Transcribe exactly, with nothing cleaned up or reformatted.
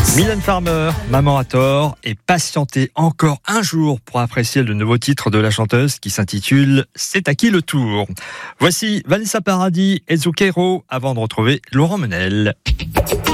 Mylène Farmer, Maman a tort, et patientez encore un jour pour apprécier le nouveau titre de la chanteuse qui s'intitule « C'est à qui le tour ». Voici Vanessa Paradis et Zucchero avant de retrouver Laurent Menel.